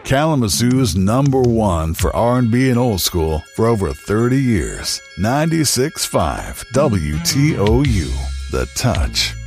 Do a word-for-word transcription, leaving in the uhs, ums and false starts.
Kalamazoo's number one for R and B and old school for over thirty years. ninety-six point five W T O U. The Touch.